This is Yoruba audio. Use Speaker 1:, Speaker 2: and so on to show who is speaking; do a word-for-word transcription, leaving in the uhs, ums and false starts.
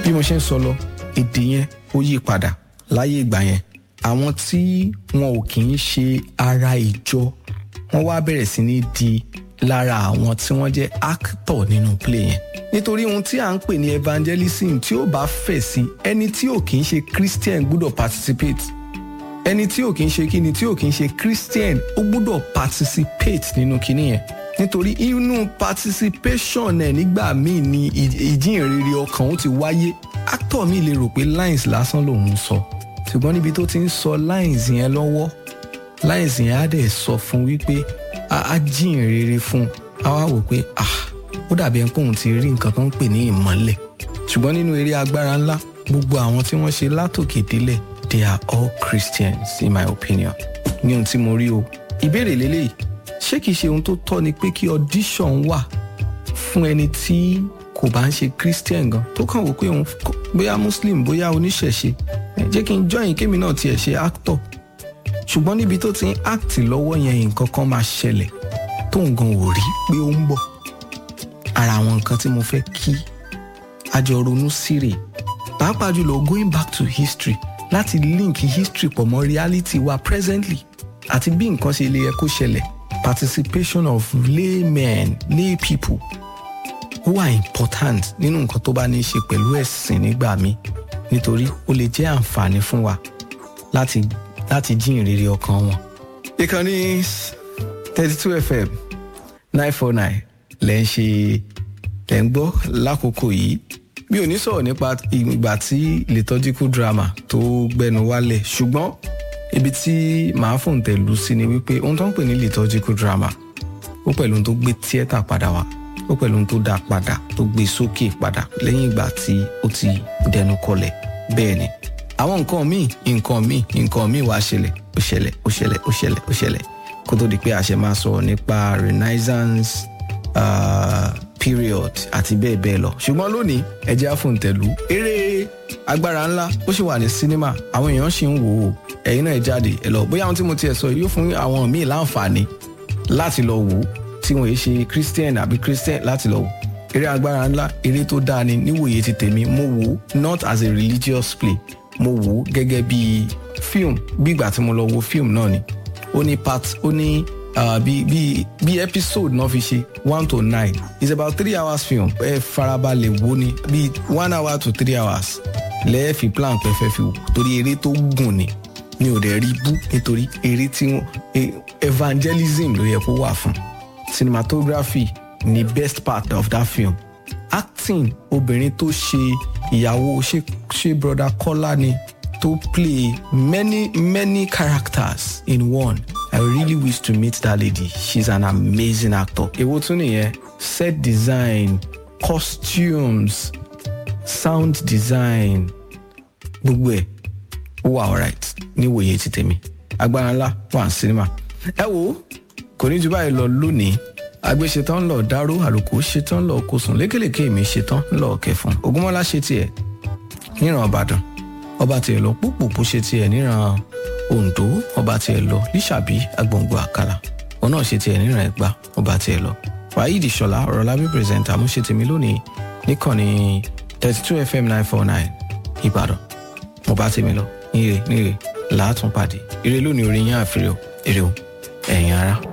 Speaker 1: bí mo ṣe ń sọ lọ èdè yẹn ó yí padà láyé ìgbà yẹn àwọn tí wọn ò kì í ṣe ara ìjọ wọ́n wá bẹ̀rẹ̀ sí ní di lára àwọn tí wọ́n jẹ́ actor nínú play yẹn nítorí ohun tí à ń pè ní evangelism tí ó bá fẹ̀ sí ẹni tí ò kì í ṣe Christian gbọ́dọ̀ participate ẹni tí ò kì í ṣe kíni tí ò kì í ṣe Christian ó gbọ́dọ̀ participate nínú kíní yẹn nítorí inú participation ẹ̀ nígbà míì ni ìjínrere ọkàn ó ti wáyé actor mi lè rò pé lines lásán lòun sọ ṣùgbọ́n níbi tó ti ń sọ lines yẹn lọ́wọ́ lines yẹn á dẹ̀ sọ fún wípé a jínrere fún a wá wò pé ah ó dàbí ẹni pé òun ti rí nǹkan tó ń pè ní ìmọ́lẹ̀ ṣùgbọ́n nínú eré agbára ńlá gbogbo àwọn tí wọ́n ṣe látòkè délẹ̀ they are all Christians in my opinion ní ohun tí mo rí o ìbéèrè lélẹ́yìí ṣé kìí ṣe ohun tó tọ́ ni pé kí audition wà fún ẹni tí kò bá ń ṣe Christian gan tó kàn wò pé òun bóyá Muslim bóyá oníṣẹ̀ṣe jẹ́ kí n join kémi náà tiẹ̀ ṣe actor ṣùgbọ́n níbi tó ti ń act lọ́wọ́ yẹn nǹkan kan máa ṣẹlẹ̀ tó ń gan ò rí pé ó ń bọ̀ ara àwọn nǹkan tí mo fẹ́ kí àjọ ronú sí rèé pàápàá jùlọ going back to history láti link history pọ̀ mọ́ reality wa presently àti bí nǹkan ṣe lè yẹ kó ṣẹlẹ̀ participation of laymen lay people ó wà important nínú nǹkan tó bá ní í ṣe pẹ̀lú ẹ̀sìn nígbà míì nítorí ó lè jẹ́ àǹfààní fún wa láti láti jíìn rere ọkàn wọn. ìkànnì thirty-two F M nine four nine lẹ́ ń ṣe lẹ́ ń gbọ́ lákòókò yìí mi ò ní sọ̀rọ̀ nípa ìgbà tí liturgical drama tó gbẹnu wálẹ̀ ṣùgbọ́n ibi tí màá fòǹtẹ̀ lù sí ni wípé ohun tó ń pè ní liturgical drama ó pẹ̀lú ohun tó gbé tíẹ́tà padà wá ó pẹ̀lú ohun tó dá padà tó gbé sókè padà lẹ́yìn ìgbà tí ó ti dẹnu kọlẹ̀ bẹ́ẹ̀ ni àwọn nǹkan míì nǹkan míì nǹkan míì wá ṣẹlẹ̀ ó ṣẹlẹ̀ ó ṣẹlẹ̀ ó ṣẹlẹ̀ ó ṣẹlẹ̀ kó tó di pé a ṣe máa sọ̀rọ̀ nípa renaissance uh, period àti bẹ́ẹ̀ bẹ́ẹ̀ lọ ṣùgbọ́n lónìí ẹ jẹ́ á fòǹtẹ̀lù eré agbára ńlá ó sì wà ní sinimá àwọn èèyàn sì ń wò ó ẹ̀yin náà ẹ jáde ẹ lọ bóyá ohun tí mo tiẹ̀ sọ yóò fún àwọn míì láǹfààní láti lọ wò ó tí wọ́n yé ṣe Christian àbí Christian láti lọ wò eré agbára ńlá eré tó dáa ni níwòye ti tèmi mo wò ó not as a religious play mo wò ó gẹ́gẹ́ bí film bí ìgbà tí mo lọ wo film náà ni ó ní part ó ní uh, bí bí bí episode náà fi ṣe one to nine it's about three hours film ẹ farabalẹ̀ wò ni bí one hour to three hours lẹ́ẹ̀ fi plan pẹ́fẹ́ fi wò torí eré tó gùn ni mi ò dẹ̀ rí bú nítorí eré tí wọ́n evangelism ló yẹ kó wà fún cinematography ni best part of that film acting obìnrin tó ṣe ìyàwó ṣe ṣe brother Kọ́lá ni tó play many many characters in one I really wish to meet that lady she's an amazing actor èwo tún nìyẹn set design costumes sound design gbogbo ẹ̀ ó wà alright níwòye ti tèmi agbára ńlá wà ní sinimá ẹ wo kò ní ju báyìí lọ lónìí agbe ṣetán lọ dáró àlùkò ṣetán lọ kòsùn lékèlékè mi ṣetán lọ kẹfún Ògúnmọ́lá ṣe tiẹ̀ níran Ìbàdàn ọba tiẹ̀ lọ púpùpù ṣe tiẹ̀ níran Oǹdó ọba tiẹ̀ lọ Lísàbí agbòǹgbò àkàlà òun náà ṣe tiẹ̀ níran Ẹ̀gbá ọba tiẹ̀ lọ Wáyídì Ṣọlá Ọ̀rọ̀lábí pírẹsẹ̀ntà mú ṣe tèmi lónìí níkànnì thirty-two F M nine four nine Ìbàdàn ọba tèmi lọ níre níre làátún pàdé ire lónìí orin yín àfihàn èrè o ẹ̀yin ará.